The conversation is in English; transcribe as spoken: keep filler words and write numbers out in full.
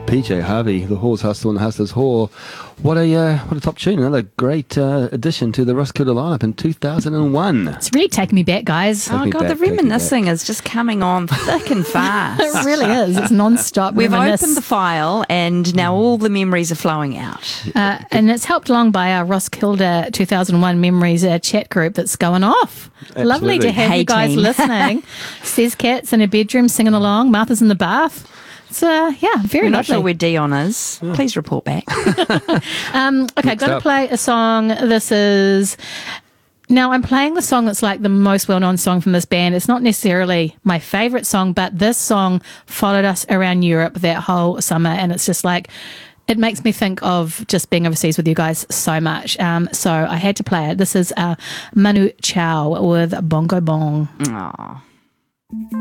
P J Harvey, The Whore's Hustle and the Hustler's Whore. What a uh, what a top tune. Another great uh, addition to the Roskilde lineup in two thousand one. It's really taking me back, guys. Oh, me God, back, the take me reminiscing is just coming on thick and fast. It really is. It's non-stop. We've reminisce. opened the file and now all the memories are flowing out. Uh, and it's helped along by our Roskilde two thousand one Memories uh, chat group that's going off. Lovely to have Hey, you guys team. listening. Says Cat's in her bedroom singing along. Martha's in the bath. It's, uh, yeah, very We're not lovely. sure where Dion is. Please report back. Um, okay, Next going to up. play a song. This is... Now, I'm playing the song that's like the most well-known song from this band. It's not necessarily my favourite song, but this song followed us around Europe that whole summer, and it's just like... It makes me think of just being overseas with you guys so much. Um, so I had to play it. This is uh, Manu Chao with Bongo Bong. Aw.